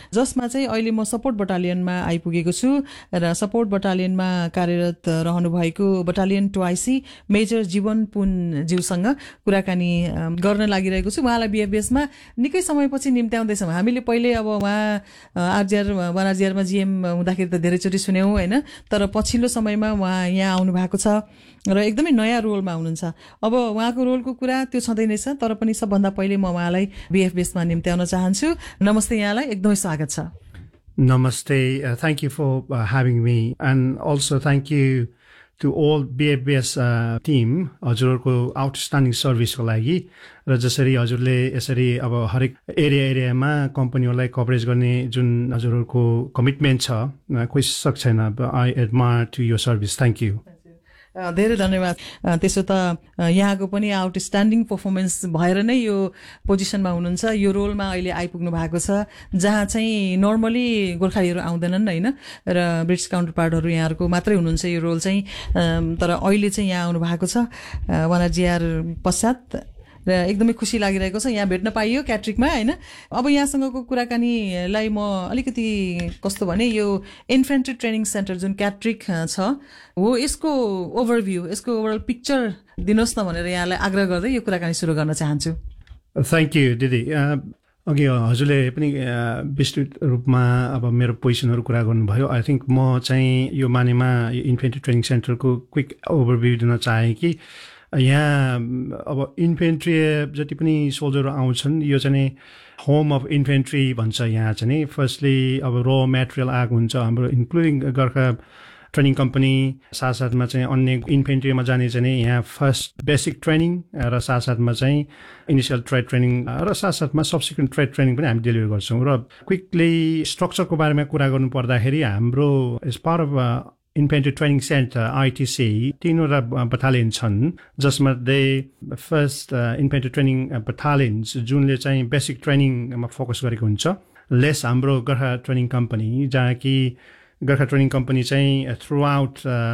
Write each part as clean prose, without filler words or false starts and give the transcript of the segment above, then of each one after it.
जसमा चाहिँ अहिले म सपोर्ट बटालियनमा आइपुगेको छु र सपोर्ट बटालियनमा कार्यरत रहनु भएको बटालियन 2IC मेजर जीवन पुन ज्यूसँग कुराकानी गर्न लागिरहेको छु। उहाँलाई बीएफबीएसमा निकै समयपछि निम्त्याउँदैछौँ। हामीले पहिले अब उहाँ आरजीआरमा जीएम हुँदाखेरि त धेरैचोटि सुन्यौँ होइन, तर पछिल्लो समयमा उहाँ यहाँ आउनु भएको छ र एकदमै नयाँ रोलमा हुनुहुन्छ। अब उहाँको रोलको कुरा त्यो छँदै नै छ, तर पनि सबभन्दा पहिले म उहाँलाई बीएफबीएसमा निम्त्याउन चाहन्छु। नमस्ते, यहाँलाई एकदमै स्वागत छ। Namaste. Thank you for having me, and also thank you to all BFBS team हजुरको आउटस्ट्यान्डिङ सर्भिसको लागि र जसरी हजुरले यसरी अब हरेक एरियामा कम्पनीहरूलाई कभरेज गर्ने जुन हजुरको कमिटमेन्ट छ कोही सक्छ छैन। I admire to your service. Thank you. धेरै धन्यवाद। त्यसो त यहाँको पनि आउटस्ट्यान्डिङ पर्फर्मेन्स भएर नै यो पोजिसनमा हुनुहुन्छ, यो रोलमा अहिले आइपुग्नु भएको छ, जहाँ चाहिँ नर्मली गोर्खालीहरू आउँदैनन् होइन, र ब्रिटिस काउन्टर पार्टहरू यहाँहरूको मात्रै हुनुहुन्छ यो रोल चाहिँ, तर अहिले चाहिँ यहाँ आउनु भएको छ 1RGR पश्चात र एकदमै खुसी लागिरहेको छ यहाँ भेट्न पाइयो क्याट्रिकमा होइन। अब यहाँसँगको कुराकानीलाई म अलिकति कस्तो भने यो इन्फेन्ट्री ट्रेनिङ सेन्टर जुन क्याट्रिक छ हो यसको ओभरभ्यू, यसको ओभरअल पिक्चर दिनुहोस् न भनेर यहाँलाई आग्रह गर्दै यो कुराकानी सुरु गर्न चाहन्छु। थ्याङ्क यू दिदी। अघि हजुरले पनि विस्तृत रूपमा अब मेरो पोजिसनहरू कुरा गर्नुभयो। आई थिङ्क म चाहिँ यो मानेमा यो इन्फेन्ट्री ट्रेनिङ सेन्टरको क्विक ओभरभ्यू दिन चाहेँ कि यहाँ अब इन्फेन्ट्री जति पनि सोल्जरहरू आउँछन् यो चाहिँ होम अफ इन्फेन्ट्री भन्छ। यहाँ चाहिँ फर्स्टली अब र मेटेरियल आएको हुन्छ हाम्रो इन्क्लुडिङ गोर्खा ट्रेनिङ कम्पनी, साथसाथमा चाहिँ अन्य इन्फेन्ट्रीमा जाने चाहिँ यहाँ फर्स्ट बेसिक ट्रेनिङ र साथसाथमा चाहिँ इनिसियल ट्रेड ट्रेनिङ र साथसाथमा सब्सिक्वेन्ट ट्रेड ट्रेनिङ पनि हामी डेलिभर गर्छौँ। र क्विकली स्ट्रक्चरको बारेमा कुरा गर्नु पर्दाखेरि हाम्रो as part of infantry training centre ITC 3वटा battalion छन्, जसमध्ये फर्स्ट इन्फेन्ट्री ट्रेनिङ बटालियन्स जुनले चाहिँ बेसिक ट्रेनिङमा फोकस गरेको हुन्छ, लेस हाम्रो गोर्खा ट्रेनिङ कम्पनी, जहाँ कि गोर्खा ट्रेनिङ कम्पनी चाहिँ थ्रु आउट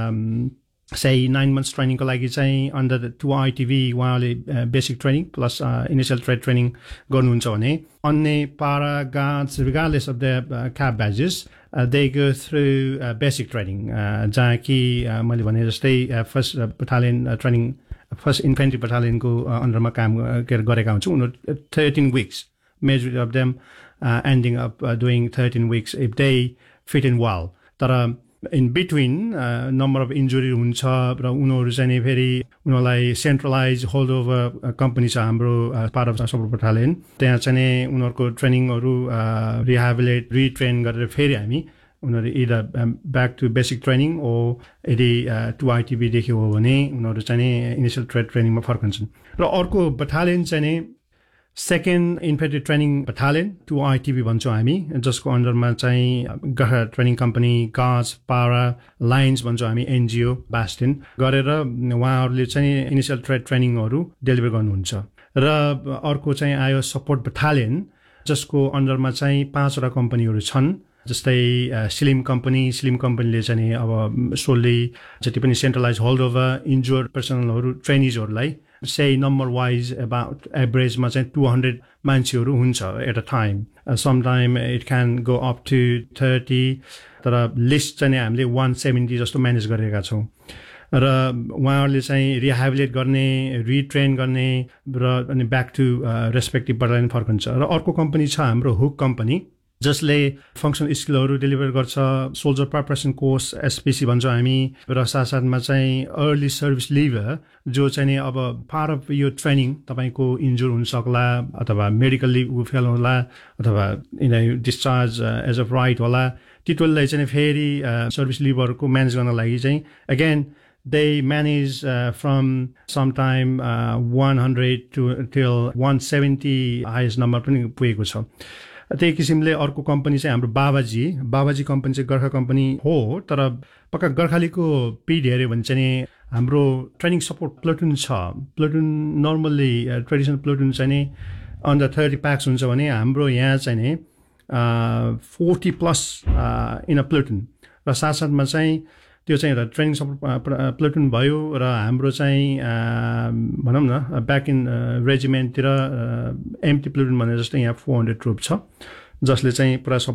9 months ट्रेनिङको लागि चाहिँ अन्डर 2ITV उहाँले basic training plus initial trade training गर्नुहुन्छ भने अन्य पारा guards regardless of the cap ब्याजेस they go through basic training जहाँ कि मैले भने जस्तै first battalion training first infantry बटालियनको अन्डरमा काम गरेका हुन्छौँ। उनीहरू 13 weeks, majority of them ending up doing 13 weeks if they fit in well। तर in between number of injury हुन्छ र उनीहरू चाहिँ फेरि उनीहरूलाई सेन्ट्रलाइज होल्ड ओभर कम्पनी छ हाम्रो पार्ट अफ सपोर्ट बटालियन, त्यहाँ चाहिँ उनीहरूको ट्रेनिङहरू रिहेबिलिट रिट्रेन गरेर फेरि हामी उनीहरू इदर ब्याक टु बेसिक ट्रेनिङ ओ यदि 2ITV देखियो हो भने उनीहरू चाहिँ इनिसियल ट्रेड ट्रेनिङमा फर्कन्छन्। र अर्को बटालियन चाहिँ second infantry training battalion 2ITV भन्छौँ हामी, जसको अन्डरमा चाहिँ गोर्खा ट्रेनिङ कम्पनी, गार्ड्स, पारा, लाइन्स भन्छौँ हामी, NGO, बास्टिन गरेर उहाँहरूले चाहिँ इनिसियल ट्रेड ट्रेनिङहरू डेलिभर गर्नुहुन्छ। र अर्को चाहिँ आयो सपोर्ट बटालियन, जसको अन्डरमा चाहिँ 5वटा कम्पनीहरू छन्, जस्तै स्लिम कम्पनीले चाहिँ अब सोल्ली जति पनि centralise hold over injured पर्सनलहरू ट्रेनिजहरूलाई say number wise about average मा चाहिँ 200 मान्छेहरू हुन्छ at a time, sometime it can go up to 30, तर लिस्ट चाहिँ हामीले 170 जस्तो म्यानेज गरेका छौँ। र उहाँहरूले चाहिँ रिहेबिलिट गर्ने, रिट्रेन गर्ने र अनि ब्याक टु रेस्पेक्टिभ बटालियन फर्कन्छ। र अर्को कम्पनी छ हाम्रो हुक कम्पनी, जसले फङ्सनल स्किलहरू डेलिभर गर्छ, सोल्जर प्रिपरेसन कोर्स SPC भन्छौँ हामी, र साथसाथमा चाहिँ अर्ली सर्भिस लिभर जो चाहिँ अब पार्ट अफ यो ट्रेनिङ तपाईँको इन्जुर हुनसक्ला अथवा मेडिकल्ली फेल होला अथवा डिस्चार्ज एज अफ राइट होला, तिनीहरूलाई चाहिँ फेरि सर्भिस लिभरको म्यानेज गर्न लागि चाहिँ again they manage from sometime 100 to till 170 highest number पनि पुगेको छ। त्यही किसिमले अर्को कम्पनी चाहिँ हाम्रो बाबाजी कम्पनी चाहिँ गोर्खा कम्पनी हो, तर पक्का गोर्खालीको पिड हेऱ्यो भने चाहिँ हाम्रो ट्रेनिङ सपोर्ट प्लटुन छ। प्लटुन नर्मल्ली ट्रेडिसनल प्लटुन चाहिँ नि अन्डर 30 प्याक्स हुन्छ भने हाम्रो यहाँ चाहिँ नि 40+ इन अ प्लटुन, र साथसाथमा चाहिँ त्यो चाहिँ एउटा ट्रेनिङ सपोर्ट प्लटुन भयो। र हाम्रो चाहिँ भनौँ न ब्याक इन रेजिमेन्टतिर एम्टी प्लटुन भनेर जस्तै यहाँ 400 ट्रुप छ, जसले चाहिँ पुरा